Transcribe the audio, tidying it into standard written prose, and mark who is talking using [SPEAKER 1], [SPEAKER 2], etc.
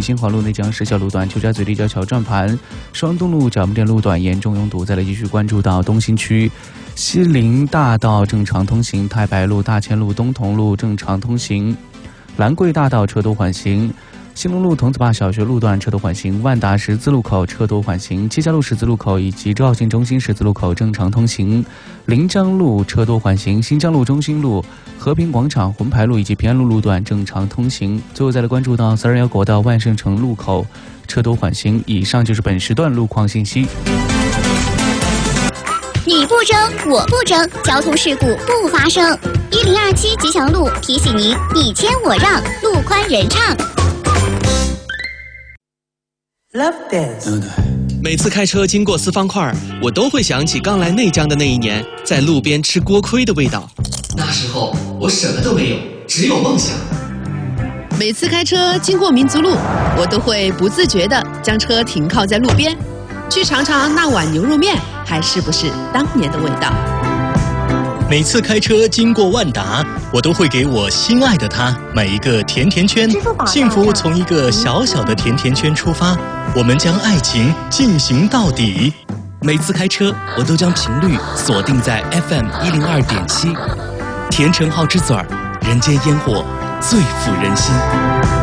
[SPEAKER 1] 新华路内江石桥路段邱家嘴立交桥转盘，双东路角木店路段严重拥堵。再来继续关注到东新区西林大道正常通行，太白路、大千路、东同路正常通行，兰桂大道车多缓行。兴隆路桐子坝小学路段车多缓行，万达十字路口车多缓行，七家路十字路口以及周浩信中心十字路口正常通行，临江路车多缓行，新疆路、中心路、和平广场、浑牌路以及平安路路段正常通行。最后再来关注到421国道万盛城路口车多缓行。以上就是本时段路况信息。
[SPEAKER 2] 你不争，我不争，交通事故不发生。1027吉祥路提醒您：你谦我让，路宽人畅。
[SPEAKER 3] Love Dance。
[SPEAKER 4] 每次开车经过四方块，我都会想起刚来内江的那一年，在路边吃锅盔的味道。
[SPEAKER 5] 那时候我什么都没有，只有梦想。
[SPEAKER 6] 每次开车经过民族路，我都会不自觉地将车停靠在路边，去尝尝那碗牛肉面还是不是当年的味道。
[SPEAKER 7] 每次开车经过万达，我都会给我心爱的他买一个甜甜圈。幸福从一个小小的甜甜圈出发，我们将爱情进行到底。
[SPEAKER 4] 每次开车，我都将频率锁定在 FM 102.7，甜橙好之嘴儿，人间烟火最抚人心。